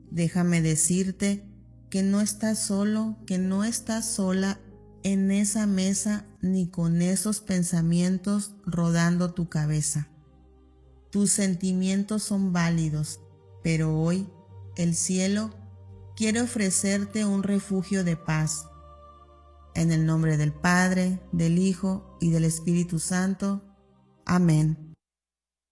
Déjame decirte que no estás solo, que no estás sola en esa mesa ni con esos pensamientos rodando tu cabeza. Tus sentimientos son válidos, pero hoy el cielo quiere ofrecerte un refugio de paz. En el nombre del Padre, del Hijo y del Espíritu Santo. Amén.